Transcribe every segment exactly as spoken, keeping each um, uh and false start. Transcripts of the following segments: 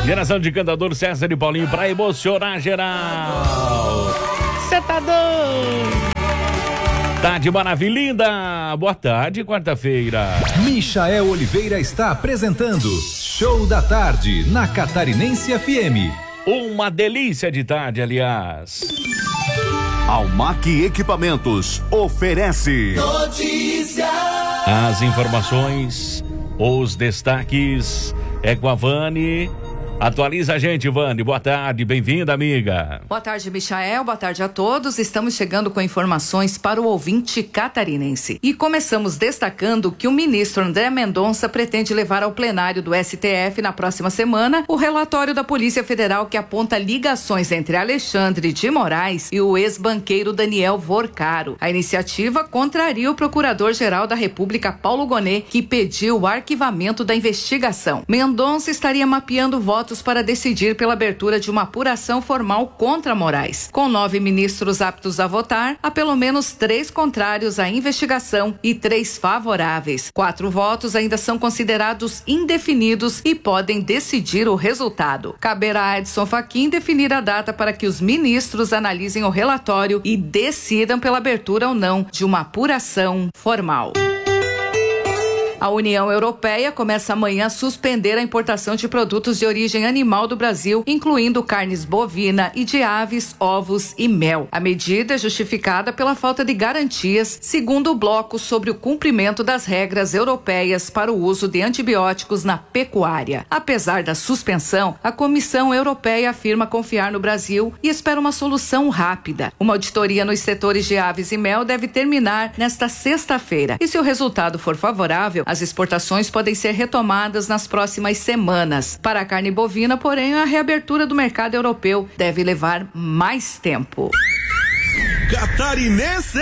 Geração de cantador César e Paulinho pra emocionar geral. Cê tá doido? Tarde maravilhinda. Boa tarde, quarta-feira. Michael Oliveira está apresentando Show da Tarde na Catarinense F M. Uma delícia de tarde, aliás. Almac Equipamentos oferece notícia. As informações, os destaques é com a Vani. Atualiza a gente, Vani. Boa tarde, bem-vinda, amiga. Boa tarde, Michael. Boa tarde a todos. Estamos chegando com informações para o ouvinte catarinense. E começamos destacando que o ministro André Mendonça pretende levar ao plenário do S T F na próxima semana o relatório da Polícia Federal que aponta ligações entre Alexandre de Moraes e o ex-banqueiro Daniel Vorcaro. A iniciativa contraria o procurador-geral da República, Paulo Gonet, que pediu o arquivamento da investigação. Mendonça estaria mapeando votos para decidir pela abertura de uma apuração formal contra Moraes. Com nove ministros aptos a votar, há pelo menos três contrários à investigação e três favoráveis. Quatro votos ainda são considerados indefinidos e podem decidir o resultado. Caberá a Edson Fachin definir a data para que os ministros analisem o relatório e decidam pela abertura ou não de uma apuração formal. A União Europeia começa amanhã a suspender a importação de produtos de origem animal do Brasil, incluindo carnes bovina e de aves, ovos e mel. A medida é justificada pela falta de garantias, segundo o bloco sobre o cumprimento das regras europeias para o uso de antibióticos na pecuária. Apesar da suspensão, a Comissão Europeia afirma confiar no Brasil e espera uma solução rápida. Uma auditoria nos setores de aves e mel deve terminar nesta sexta-feira. E se o resultado for favorável, as exportações podem ser retomadas nas próximas semanas. Para a carne bovina, porém, a reabertura do mercado europeu deve levar mais tempo. Catarinense.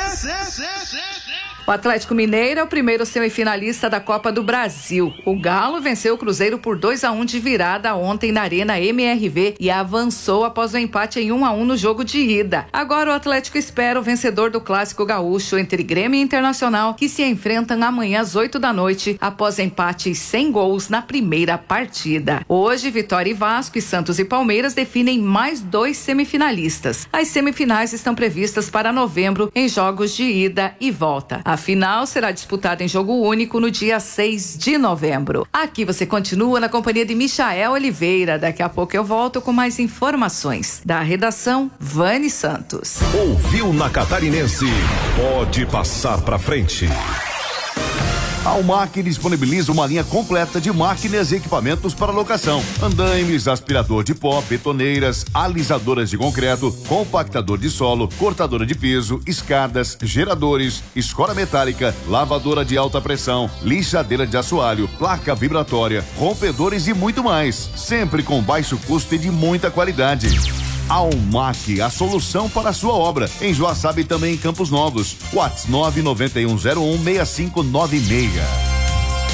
O Atlético Mineiro é o primeiro semifinalista da Copa do Brasil. O Galo venceu o Cruzeiro por dois a um de virada ontem na Arena M R V e avançou após o empate em um a um no jogo de ida. Agora o Atlético espera o vencedor do Clássico Gaúcho entre Grêmio e Internacional, que se enfrentam amanhã às oito da noite, após empates sem gols na primeira partida. Hoje, Vitória e Vasco e Santos e Palmeiras definem mais dois semifinalistas. As semifinais estão previstas para novembro em jogos de ida e volta. A final será disputada em jogo único no dia seis de novembro. Aqui você continua na companhia de Michael Oliveira. Daqui a pouco eu volto com mais informações. Da redação, Vani Santos. Ouviu na Catarinense? Pode passar pra frente. A Almac disponibiliza uma linha completa de máquinas e equipamentos para locação: andaimes, aspirador de pó, betoneiras, alisadoras de concreto, compactador de solo, cortadora de piso, escadas, geradores, escora metálica, lavadora de alta pressão, lixadeira de assoalho, placa vibratória, rompedores e muito mais, sempre com baixo custo e de muita qualidade. Almac, a solução para a sua obra, em Joaçaba e também em Campos Novos. WhatsApp nove nove um zero um seis cinco nove seis.